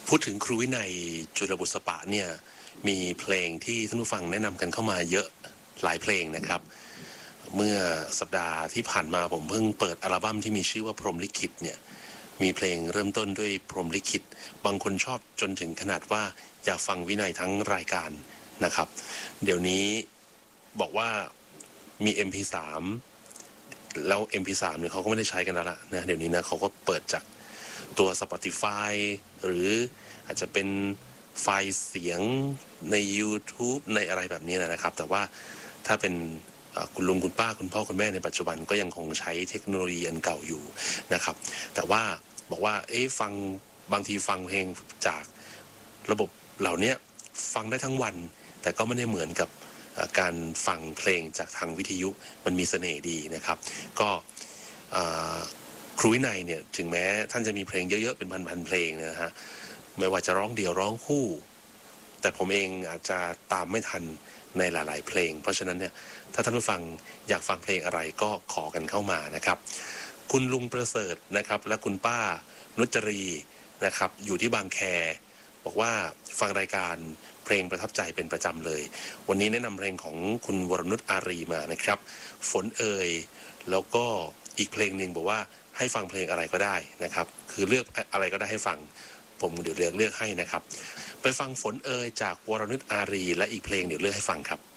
พูดถึงครูวินัยจุลบุษปะเนี่ยมีเพลงที่ท่านผู้ฟังแนะนำกันเข้ามาเยอะหลายเพลงนะครับเมื่อสัปดาห์ที่ผ่านมาผมเพิ่งเปิดอัลบั้มที่มีชื่อว่าพรหมลิขิตเนี่ยมีเพลงเริ่มต้นด้วยพรหมลิขิตบางคนชอบจนถึงขนาดว่าอยากฟังวินัยทั้งรายการนะครับเดี๋ยวนี้บอกว่ามี MP3 แล้ว MP3 เนี่ยเขาก็ไม่ได้ใช้กันแล้วล่ะนะเดี๋ยวนี้นะเขาก็เปิดจากตัว Spotify หรืออาจจะเป็นไฟล์เสียงใน YouTube ในอะไรแบบนี้นะครับแต่ว่าถ้าเป็นคุณลุงคุณป้าคุณพ่อคุณแม่ในปัจจุบันก็ยังคงใช้เทคโนโลยีอันเก่าอยู่นะครับแต่ว่าบอกว่าฟังบางทีฟังเพลงจากระบบเหล่านี้ฟังได้ทั้งวันแต่ก็ไม่ได้เหมือนกับการฟังเพลงจากทางวิทยุมันมีเสน่ห์ดีนะครับก็ครูวินัยเนี่ยถึงแม้ท่านจะมีเพลงเยอะๆเป็นพันๆเพลงนะฮะไม่ว่าจะร้องเดี่ยวร้องคู่แต่ผมเองอาจจะตามไม่ทันในหลายๆเพลงเพราะฉะนั้นเนี่ยถ้าท่านผู้ฟังอยากฟังเพลงอะไรก็ขอกันเข้ามานะครับคุณลุงประเสริฐนะครับและคุณป้านุจรีนะครับอยู่ที่บางแคบอกว่าฟังรายการเพลงประทับใจเป็นประจำเลยวันนี้แนะนำเพลงของคุณวรนุชอารีมานะครับฝนเอ่ยแล้วก็อีกเพลงหนึ่งบอกว่าให้ฟังเพลงอะไรก็ได้นะครับคือเลือกอะไรก็ได้ให้ฟังผมเดี๋ยวเลือกให้นะครับไปฟังฝนเอ่ยจากวรนุชอารีและอีกเพลงเดี๋ยวเลือกให้ฟังครับ